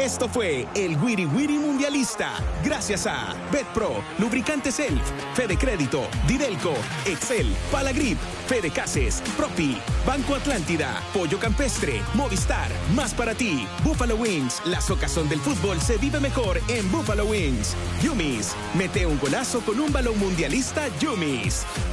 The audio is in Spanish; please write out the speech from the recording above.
Esto fue el Wiri Wiri Mundialista. Gracias a BetPro, Lubricantes Elf, Fede Crédito, Didelco, Excel, Palagrip, Fede Cases, Propi, Banco Atlántida, Pollo Campestre, Movistar, Más para ti, Buffalo Wings. La socazón del fútbol se vive mejor en Buffalo Wings. Yumis, mete un golazo con un balón mundialista Yumis.